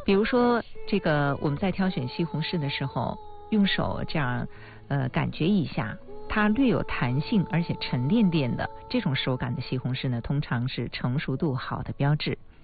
比如说这个我们在挑选西红柿的时候，用手这样感觉一下，它略有弹性而且沉甸甸的这种手感的西红柿呢，通常是成熟度好的标志。